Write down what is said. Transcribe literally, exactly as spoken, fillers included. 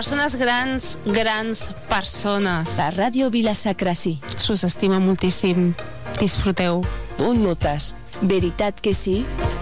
persones grans, grans persones. La ràdio Vila-sacra sí. S'us estima moltíssim. Disfruteu. Un notes. Veritat que sí?